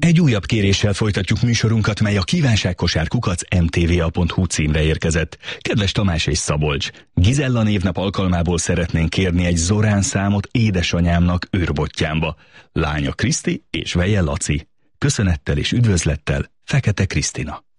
Egy újabb kéréssel folytatjuk műsorunkat, mely a kívánságkosárkukac.mtva.hu címre érkezett. Kedves Tamás és Szabolcs, Gizella névnap alkalmából szeretnénk kérni egy Zorán számot édesanyámnak őrbottyámba. Lánya Kriszti és veje Laci. Köszönettel és üdvözlettel, Fekete Krisztina.